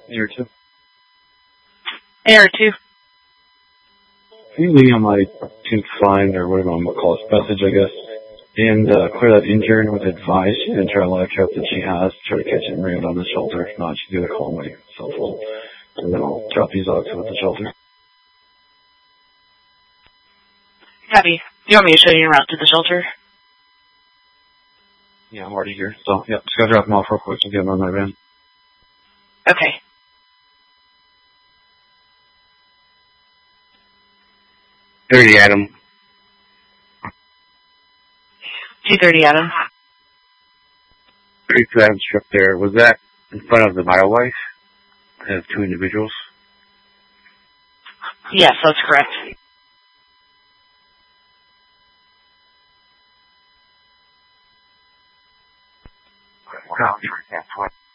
Air 2. Air 2. Can you leave on my tuned find, or whatever I'm going to call it, message, I guess, and clear that injured with advice and try to live trip that she has, try to catch it and bring it on the shelter. If not, she do the call my cell phone, and then I'll drop these off at the shelter. Copy. You want me to show you your route to the shelter? Yeah, I'm already here, so, yeah, just gotta drop them off real quick to get them on my van. Okay. 30 Adam. 230 Adam. 32 Adam Strip there. Was that in front of the BioLife? I have 2 individuals. Yes, that's correct. Wow, that's